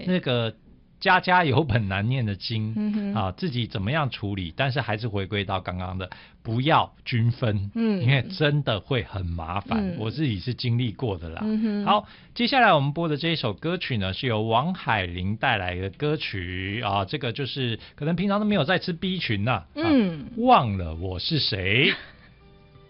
对， 那个家家有本难念的经，自己怎么样处理，但是还是回归到刚刚的，不要均分，因为真的会很麻烦，我自己是经历过的啦。好，接下来我们播的这一首歌曲呢，是由王海玲带来的歌曲这个就是可能平常都没有在吃 B 群忘了我是谁。